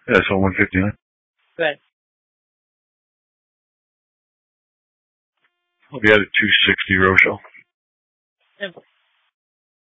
Yeah, so 159. Good. We had a 260 Rochelle.